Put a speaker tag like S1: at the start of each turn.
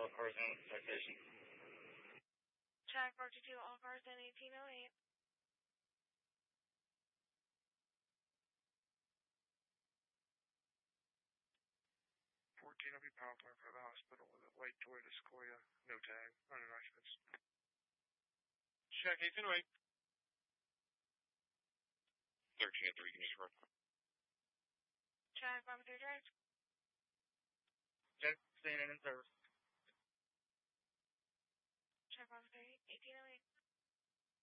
S1: all cars in citation.
S2: Check 42, all cars in 1808.
S3: 14 will be power plant for the hospital with a white Toyota Sequoia, no tag, running occupants.
S4: Check 1808.
S1: 13 at 3, can you score?
S2: Check 53 Drive.
S1: Check, staying in service.